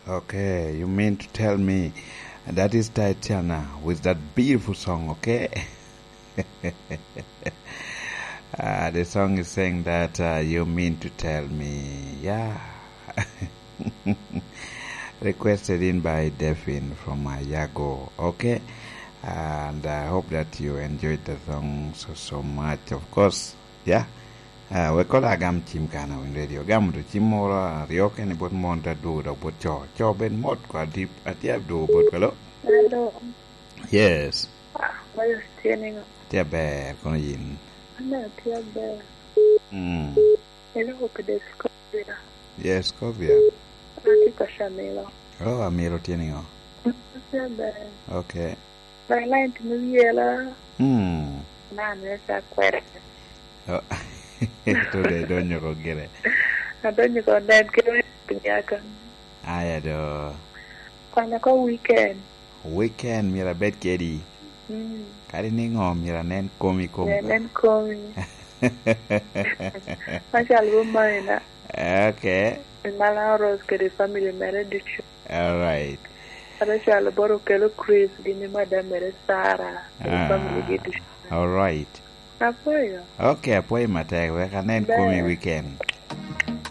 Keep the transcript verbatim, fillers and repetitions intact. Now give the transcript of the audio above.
Okay, you mean to tell me that is Tatiana with that beautiful song, okay? uh, the song is saying that uh, you mean to tell me, yeah. Requested in by Devin from uh, Yago, okay? And I hope that you enjoyed the song so, so much, of course, yeah. Uh, we call a gam chim kana in radio gam to chimora rioke ni bot monta do da bot cho cho ben mot kwa dip atia do bot kalo. Hello. Yes. Ah, what is tuning? Tia bear kono yin. No, tia bear. Hmm. Hello, could this Scovia? Yes, Scovia. Ati Kashamelo. Oh, Amiro tuning o. Tia bear. Okay. My line to me yellow. Hmm. Man, there's a query. Oh. Today don't you go get it. I don't you go that get it. I do. When I go weekend. Weekend mira bet kedi. Hmm. Kari ningo mira nen komi komi. Nen komi. Mashallah mine. Okay. In Malang Rose get the family married. All right. Mashallah boro kelo Chris gini madam mere Sarah. Family get. All right. Apoyo. Okay, apoyo matay. We kanen komi weekend.